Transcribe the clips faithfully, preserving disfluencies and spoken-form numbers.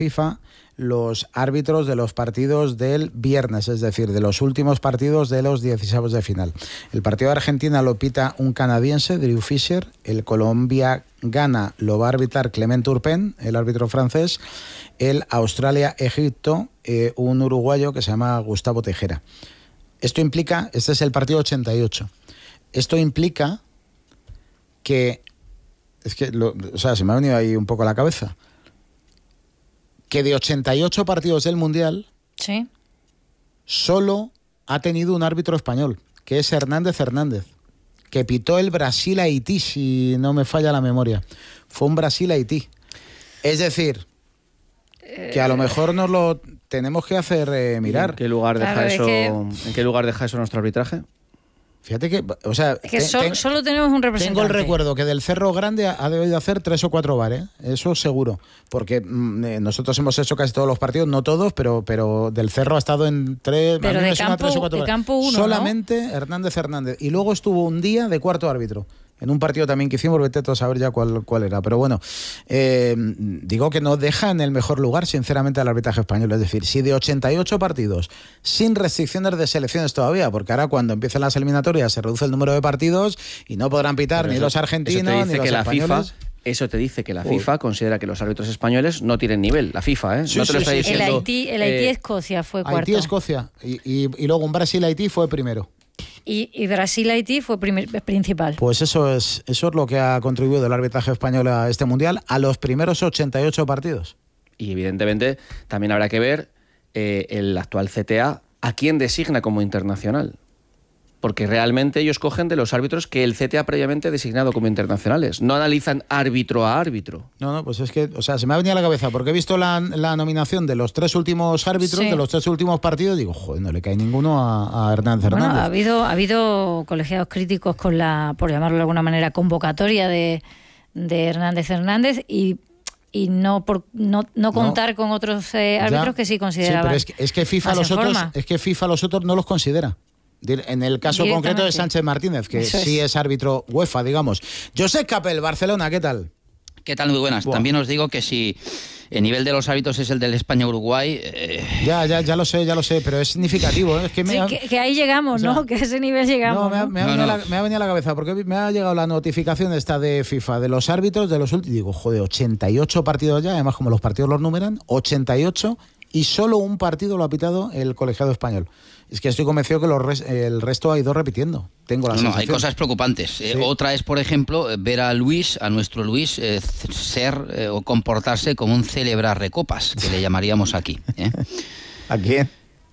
FIFA los árbitros de los partidos del viernes, es decir, de los últimos partidos de los dieciséis de final. El partido de Argentina lo pita un canadiense, Drew Fisher. El Colombia-Ghana lo va a arbitrar Clement Turpin, el árbitro francés. El Australia-Egipto, eh, un uruguayo que se llama Gustavo Tejera. Esto implica, este es el partido ochenta y ocho. Esto implica que, es que, lo, o sea, se me ha venido ahí un poco a la cabeza, que de ochenta y ocho partidos del Mundial, sí, solo ha tenido un árbitro español, que es Hernández Hernández, que pitó el Brasil-Haití, si no me falla la memoria. Fue un Brasil-Haití. Es decir, que a lo mejor nos lo tenemos que hacer eh, mirar. ¿En qué lugar deja Claro, es eso? que- ¿En qué lugar deja eso nuestro arbitraje? Fíjate que, o sea, Es que te- so- ten- solo tenemos un representante. tengo el recuerdo que del Cerro Grande ha debido hacer tres o cuatro bares, ¿eh? Eso seguro, porque mm, eh, nosotros hemos hecho casi todos los partidos, no todos, pero pero del Cerro ha estado en tres, Pero a mí me de suena campo- tres o cuatro de bares. campo uno, ¿no? Solamente Hernández Hernández, y luego estuvo un día de cuarto árbitro. En un partido también que hicimos, vete a saber ya cuál, cuál era. Pero bueno, eh, digo que no deja en el mejor lugar, sinceramente, al arbitraje español. Es decir, si de ochenta y ocho partidos, sin restricciones de selecciones todavía, porque ahora cuando empiecen las eliminatorias se reduce el número de partidos y no podrán pitar Pero ni eso- los argentinos eso te ni dice los que la españoles. FIFA, eso te dice que la Uy. FIFA considera que los árbitros españoles no tienen nivel. La FIFA, ¿eh? Sí, no te lo sí, está sí. El diciendo. Haití, el eh, Haití-Escocia fue cuarto. Haití-Escocia. Y, y, y luego un Brasil-Haití fue primero. Y, y Brasil-Haití fue primer- principal. Pues eso es, eso es lo que ha contribuido el arbitraje español a este Mundial, a los primeros ochenta y ocho partidos. Y evidentemente también habrá que ver eh, el actual C T A a quién designa como internacional. Porque realmente ellos cogen de los árbitros que el C T A previamente ha designado como internacionales. No analizan árbitro a árbitro. No, no, pues es que, o sea, se me ha venido a la cabeza, porque he visto la, la nominación de los tres últimos árbitros, Sí. de los tres últimos partidos, digo, joder, no le cae ninguno a, a Hernández Bueno, Hernández. ha habido, ha habido colegiados críticos con la, por llamarlo de alguna manera, convocatoria de, de Hernández Hernández y, y no por no, no contar con otros eh, árbitros Ya. que sí Sí, consideraban. pero es que, es que FIFA más los en otros, forma. es que FIFA los otros no los considera. Dir- En el caso concreto de Directamente. Sánchez Martínez, que Eso sí es. es árbitro UEFA, digamos. Josep Capel, Barcelona, ¿qué tal? ¿Qué tal? Muy buenas. Buah. También os digo que si el nivel de los árbitros es el del España-Uruguay, eh, Ya, ya, ya lo sé, ya lo sé, pero es significativo, ¿eh? Es que me Sí, ha- que, que ahí llegamos, o sea, ¿no? Que a ese nivel llegamos. No, me ha, ¿no? me ha No, venido no. a la- me ha venido a la cabeza, porque me ha llegado la notificación esta de FIFA, de los árbitros de los últimos. Digo, joder, ochenta y ocho partidos ya, además como los partidos los numeran, ochenta y ocho, y solo un partido lo ha pitado el colegiado español. Es que estoy convencido que los res- el resto ha ido repitiendo. Tengo la no, no, hay sensación. cosas preocupantes. Eh, Sí. Otra es, por ejemplo, ver a Luis, a nuestro Luis, eh, c- ser eh, o comportarse como un celebrar recopas, que le llamaríamos aquí. ¿eh? ¿A quién?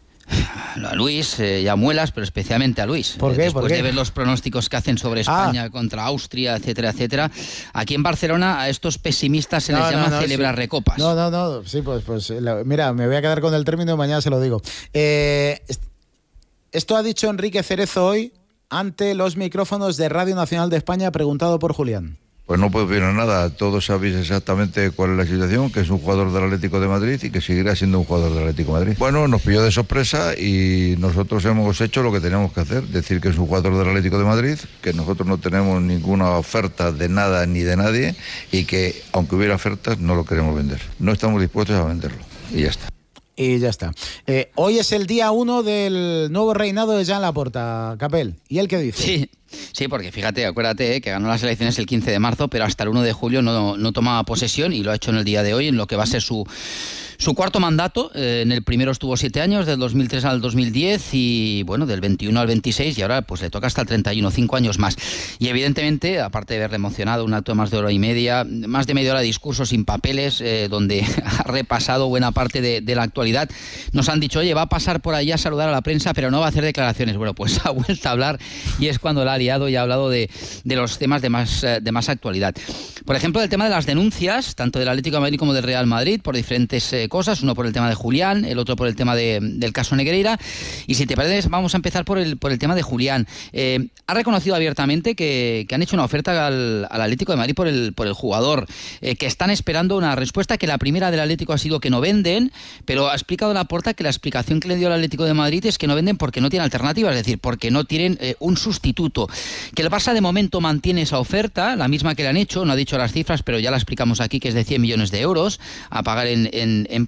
A Luis, eh, y a Muelas, pero especialmente a Luis. ¿Por Eh, qué? Después ¿Por qué? de ver los pronósticos que hacen sobre España contra Austria, etcétera, etcétera. Aquí en Barcelona a estos pesimistas se les No, no, llama no, celebrar sí. recopas. No, no, no, sí, pues, pues la- mira, me voy a quedar con el término y mañana se lo digo. Eh, est- esto ha dicho Enrique Cerezo hoy ante los micrófonos de Radio Nacional de España, preguntado por Julián. Pues no puedo opinar nada, todos sabéis exactamente cuál es la situación, que es un jugador del Atlético de Madrid y que seguirá siendo un jugador del Atlético de Madrid. Bueno, nos pilló de sorpresa y nosotros hemos hecho lo que teníamos que hacer, decir que es un jugador del Atlético de Madrid, que nosotros no tenemos ninguna oferta de nada ni de nadie y que aunque hubiera ofertas no lo queremos vender. No estamos dispuestos a venderlo y ya está. Y ya está. Eh, hoy es el día uno del nuevo reinado de Joan Laporta, Capel. ¿Y él qué dice? Sí, sí, porque fíjate, acuérdate eh, que ganó las elecciones el quince de marzo, pero hasta el uno de julio no, no tomaba posesión y lo ha hecho en el día de hoy, en lo que va a ser su, su cuarto mandato. Eh, en el primero estuvo siete años, del dos mil tres al dos mil diez y bueno, del veintiuno al veintiséis y ahora pues le toca hasta el treinta y uno, cinco años más. Y evidentemente, aparte de verle emocionado, un acto de más de hora y media, más de media hora de discurso sin papeles, eh, donde ha repasado buena parte de, de la actualidad, nos han dicho, oye, va a pasar por allá a saludar a la prensa, pero no va a hacer declaraciones. Bueno, pues ha vuelto a hablar y es cuando la ha liado y ha hablado de, de los temas de más, eh, de más actualidad. Por ejemplo, el tema de las denuncias, tanto del Atlético de Madrid como del Real Madrid, por diferentes eh, cosas, uno por el tema de Julián, el otro por el tema de, del caso Negreira. Y si te parece, vamos a empezar por el, por el tema de Julián. Eh, ha reconocido abiertamente que, que han hecho una oferta al, al Atlético de Madrid por el, por el jugador, eh, que están esperando una respuesta, que la primera del Atlético ha sido que no venden, pero ha explicado Laporta que la explicación que le dio el Atlético de Madrid es que no venden porque no tienen alternativa, es decir, porque no tienen eh, un sustituto. México. Que el Barça de momento mantiene esa oferta, la misma que le han hecho, no ha dicho las cifras, pero ya la explicamos aquí, que es de cien millones de euros a pagar en, en, en